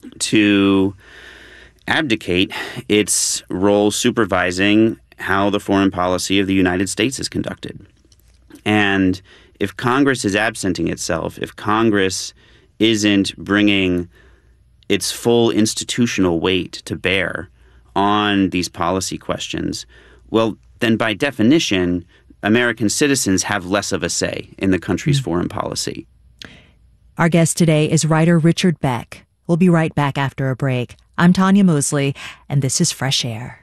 to abdicate its role supervising how the foreign policy of the United States is conducted. And if Congress is absenting itself, if Congress isn't bringing its full institutional weight to bear on these policy questions, well, then by definition, American citizens have less of a say in the country's foreign policy. Our guest today is writer Richard Beck. We'll be right back after a break. I'm Tanya Mosley, and this is Fresh Air.